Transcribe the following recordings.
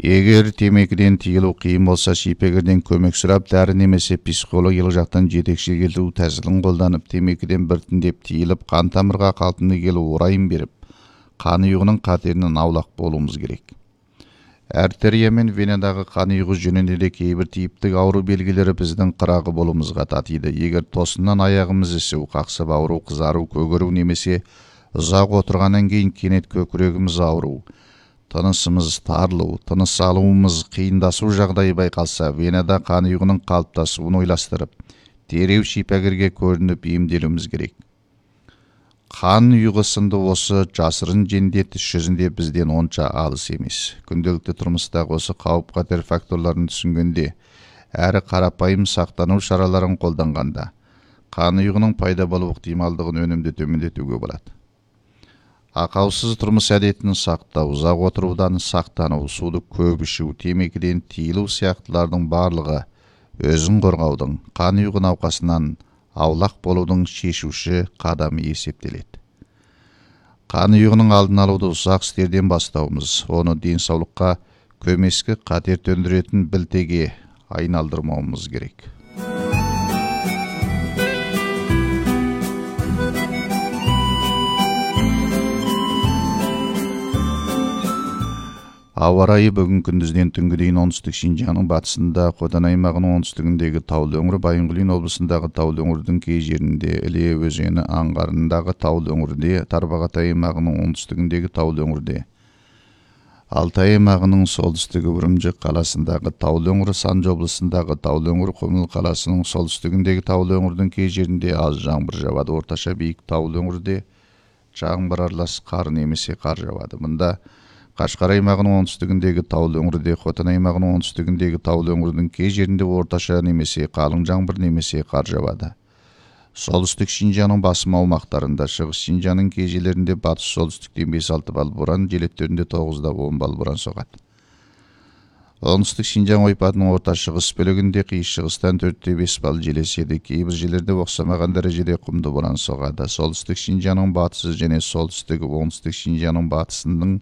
Егер темекіден тыйылу қиын болса, шипегерден көмек сұрап, дәрі немесе психологиялық жақтан жетекшілік ету тәсілін қолданып, темекіден біртіндеп тыйылып, қан тамырға қалпына келу орайын беріп, қан ұйығының қатерінен аулақ болуымыз керек. Артерия мен венадағы қан ұйығы жөнінде де кейбір типтік ауру белгілері біздің қырағы болуымызға татиды. Егер тосыннан аяғымыз ісу, қақсып ауру, қызару, көгеру немесе ұзақ отырғаннан кейін кенет көкірегіміз ауру, тынысымыз тарылу, тыныс алуымыз қиындасу жағдайы байқалса, венада қан ұйығының қалыптасуын ойластырып, дереу шипагерге көрініп емделуіміз керек. Қан ұйығы сынды осы жасырын жендет іс жүзінде бізден онша алыс емес. Күнделікті тұрмыстағы осы қауіп-қатер факторларын түсінгенде, әрі қарапайым сақтану шараларын қолданғанда, қан ұйығының пайда болу ықтималдығын өнімді төмендетуге болады. Ақаусыз тұрмыс әдетін сақтау, ұзақ отырудан сақтану, суды көп ішу, темекіден тыйылу сияқтылардың барлығы өзін қорғаудың, қан ұйығы науқасынан аулақ болудың шешуші қадамы есептеледі. Қан ұйығының алдын алуды ұсақ істерден бастауымыз, оны денсаулыққа көмескі қатер төндіретін білтеге айналдырмауымыз керек. Ауа райы бүгін күндізден түнгі дейін оңтүстік Шинжаңның батысында, Хотан аймағының оңтүстігіндегі таулы өңір, Байынғұлин облысындағы таулы өңірдің кей жерінде, Іле өзені аңғарындағы таулы өңірде, Тарбағатай аймағының оңтүстігіндегі таулы өңірде, Алтай аймағының солтүстігі Үрімжі қаласындағы таулы өңір, Санжы облысындағы таулы өңір, Құмыл қаласының солтүстігіндегі таулы өңірдің кей жерінде аз жаңбыр жауады. Орташа биік таулы өңірде жаңбыр аралас қар немесе қар жауады. Мұнда Қашқар аймағының оңтүстігіндегі таулы өңірде, Хотан аймағының оңтүстігіндегі таулы өңірдің кей жерінде орташа немесе қалың жаңбыр немесе қар жауады. Солтүстік Шинжаңның басым аумақтарында, шығыс Шинжаңның кей жерлерінде батыс солтүстіктен 5-6 балл боран, желектерінде 9-10 балл боран соғады. Оңтүстік Шинжаң ойпатының орта шығыс бөлігінде қиыс шығыстан 4-5 балл жел еседі. Кейбір жерлерде оқсамаған дәрежеде құмды боран соғады. Солтүстік Шинжаңның батысы және солтүстігі оңтүстік Шинжаңның батысының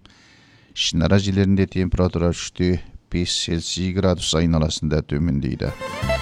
ішінара жерлерінде температура 3-5 Цельсий градус айналасында төмендейді.